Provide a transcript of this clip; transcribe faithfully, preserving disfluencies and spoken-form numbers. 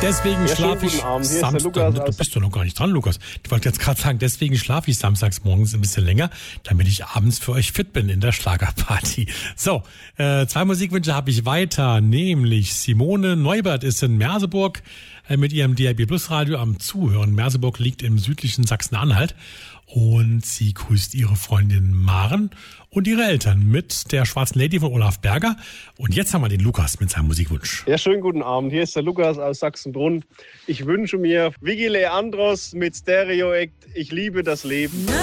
Deswegen Ja, schlafe ich Samstag. Du bist doch noch gar nicht dran, Lukas. Ich wollte jetzt gerade sagen, deswegen schlafe ich samstags morgens ein bisschen länger, damit ich abends für euch fit bin in der Schlagerparty. So, äh, zwei Musikwünsche habe ich weiter, nämlich Simone Neubert ist in Merseburg äh, mit ihrem D A B Plus Radio am Zuhören. Merseburg liegt im südlichen Sachsen-Anhalt und sie grüßt ihre Freundin Maren und ihre Eltern mit der Schwarzen Lady von Olaf Berger. Und jetzt haben wir den Lukas mit seinem Musikwunsch. Ja, schönen guten Abend. Hier ist der Lukas aus Sachsenbrunn. Ich wünsche mir Vicky Leandros mit Stereo Act. Ich liebe das Leben.